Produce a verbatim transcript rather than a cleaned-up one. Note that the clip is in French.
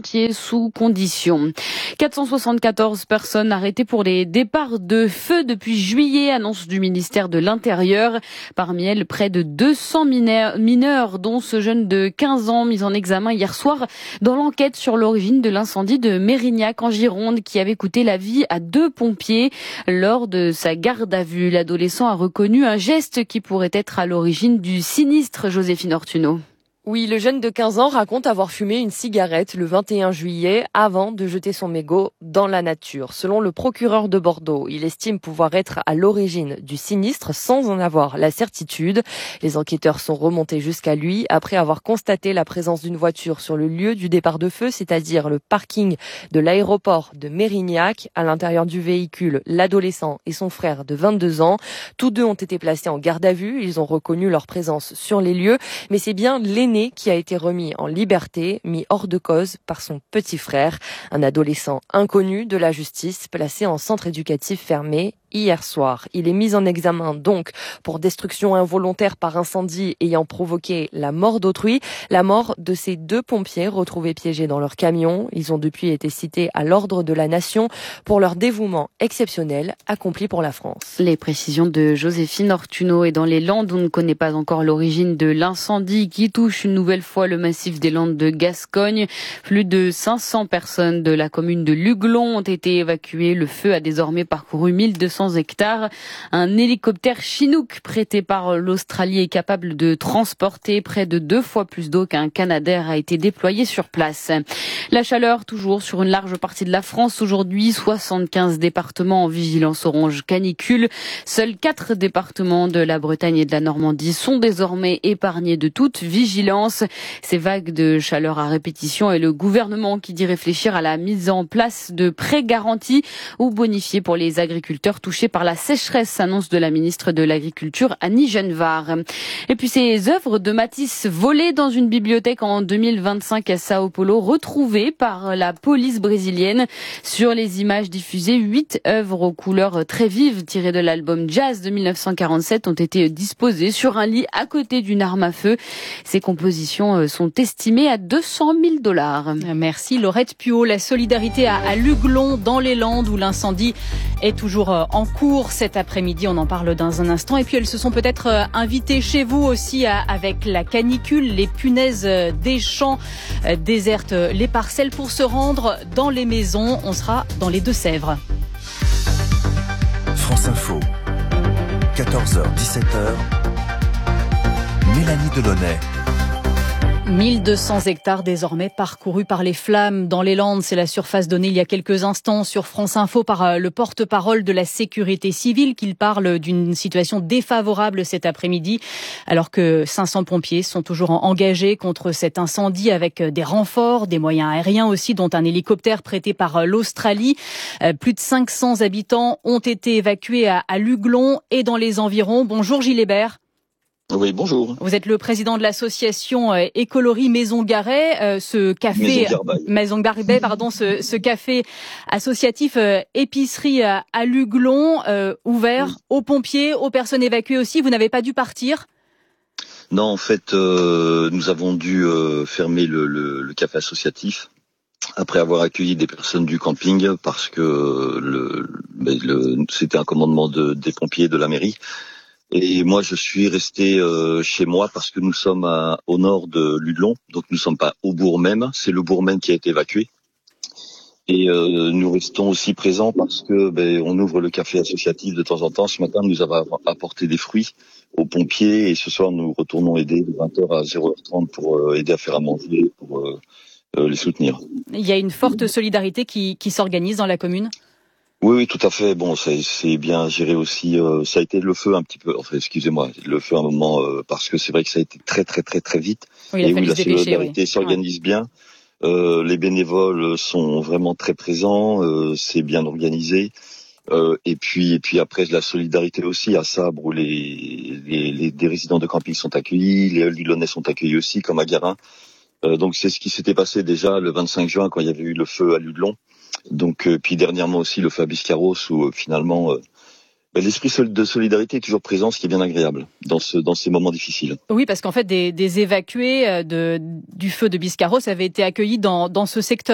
chantier sous condition. quatre cent soixante-quatorze personnes arrêtées pour les départs de feu depuis juillet, annonce du ministère de l'Intérieur. Parmi elles, près de deux cents mineurs, dont ce jeune de quinze ans mis en examen hier soir dans l'enquête sur l'origine de l'incendie de Mérignac en Gironde qui avait coûté la vie à deux pompiers. Lors de sa garde à vue, l'adolescent a reconnu un geste qui pourrait être à l'origine du sinistre. Joséphine Ortuno. Oui, le jeune de quinze ans raconte avoir fumé une cigarette le vingt et un juillet avant de jeter son mégot dans la nature. Selon le procureur de Bordeaux, il estime pouvoir être à l'origine du sinistre sans en avoir la certitude. Les enquêteurs sont remontés jusqu'à lui après avoir constaté la présence d'une voiture sur le lieu du départ de feu, c'est-à-dire le parking de l'aéroport de Mérignac. À l'intérieur du véhicule, l'adolescent et son frère de vingt-deux ans. Tous deux ont été placés en garde à vue. Ils ont reconnu leur présence sur les lieux, mais c'est bien l'aîné qui a été remis en liberté, mis hors de cause par son petit frère, un adolescent inconnu de la justice placé en centre éducatif fermé hier soir. Il est mis en examen donc pour destruction involontaire par incendie ayant provoqué la mort d'autrui, la mort de ces deux pompiers retrouvés piégés dans leur camion. Ils ont depuis été cités à l'ordre de la nation pour leur dévouement exceptionnel accompli pour la France. Les précisions de Joséphine Ortuno. Et dans les Landes, on ne connaît pas encore l'origine de l'incendie qui touche une nouvelle fois le massif des Landes de Gascogne. Plus de cinq cents personnes de la commune de Luglon ont été évacuées. Le feu a désormais parcouru mille deux cents hectares. Un hélicoptère Chinook prêté par l'Australie est capable de transporter près de deux fois plus d'eau qu'un Canadair a été déployé sur place. La chaleur toujours sur une large partie de la France aujourd'hui. soixante-quinze départements en vigilance orange canicule. Seuls quatre départements de la Bretagne et de la Normandie sont désormais épargnés de toute vigilance. Ces vagues de chaleur à répétition et le gouvernement qui dit réfléchir à la mise en place de prêts garantis ou bonifiés pour les agriculteurs touchés par la sécheresse, annonce de la ministre de l'Agriculture Annie Genevard. Et puis ces œuvres de Matisse volées dans une bibliothèque en deux mille vingt-cinq à Sao Paulo, retrouvées par la police brésilienne. Sur les images diffusées, huit œuvres aux couleurs très vives tirées de l'album Jazz de mille neuf cent quarante-sept ont été disposées sur un lit à côté d'une arme à feu. Ces compositions sont estimées à deux cent mille dollars. Merci Laurette Puot. La solidarité à, à Luglon dans les Landes où l'incendie est toujours en cours cet après-midi. On en parle dans un instant. Et puis elles se sont peut-être invitées chez vous aussi à, avec la canicule. Les punaises des champs euh, désertent les parcelles pour se rendre dans les maisons. On sera dans les Deux-Sèvres. France Info, quatorze heures dix-sept heures. Mélanie Delaunay. mille deux cents hectares désormais parcourus par les flammes dans les Landes. C'est la surface donnée il y a quelques instants sur France Info par le porte-parole de la sécurité civile qui parle d'une situation défavorable cet après-midi alors que cinq cents pompiers sont toujours engagés contre cet incendie avec des renforts, des moyens aériens aussi dont un hélicoptère prêté par l'Australie. Plus de cinq cents habitants ont été évacués à, à Luglon et dans les environs. Bonjour Gilles Hébert. Oui, bonjour. Vous êtes le président de l'association euh, Écolorie Maison Garret, euh, ce café Maison Garret, pardon, ce, ce café associatif euh, épicerie à, à Luglon, euh, ouvert oui. aux pompiers, aux personnes évacuées aussi. Vous n'avez pas dû partir ? Non, en fait, euh, nous avons dû euh, fermer le, le, le café associatif après avoir accueilli des personnes du camping parce que le, le, c'était un commandement de, des pompiers de la mairie. Et moi, je suis resté euh, chez moi parce que nous sommes à, au nord de Luglon, donc nous ne sommes pas au bourg même, c'est le bourg même qui a été évacué. Et euh, nous restons aussi présents parce que ben, on ouvre le café associatif de temps en temps. Ce matin, nous avons apporté des fruits aux pompiers et ce soir, nous retournons aider de vingt heures à zéro heure trente pour euh, aider à faire à manger, pour euh, euh, les soutenir. Il y a une forte solidarité qui, qui s'organise dans la commune ? Oui, oui, tout à fait. Bon, c'est, c'est bien géré aussi. Euh, ça a été le feu un petit peu. Enfin, excusez-moi, le feu à un moment euh, parce que c'est vrai que ça a été très, très, très, très vite. Oui, et oui, la solidarité oui. s'organise ouais. bien. Euh, les bénévoles sont vraiment très présents. Euh, c'est bien organisé. Euh, et puis, et puis après la solidarité aussi à Sabre où les, les, les des résidents de camping sont accueillis, les Luglonnais sont accueillis aussi, comme à Garin. Euh, donc c'est ce qui s'était passé déjà le vingt-cinq juin quand il y avait eu le feu à Luglon. Donc, euh, puis dernièrement aussi le feu à Biscarrosse où euh, finalement euh, ben, l'esprit de solidarité est toujours présent, ce qui est bien agréable dans ce dans ces moments difficiles. Oui, parce qu'en fait des, des évacués de, du feu de Biscarrosse avaient été accueillis dans dans ce secteur.